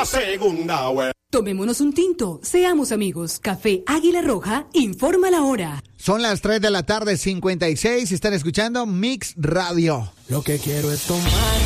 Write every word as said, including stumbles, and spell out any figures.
la segunda, güey. Tomémonos un tinto, seamos amigos. Café Águila Roja informa la hora. Son las tres de la tarde, cincuenta y seis. Están escuchando Mix Radio. Lo que quiero es tomar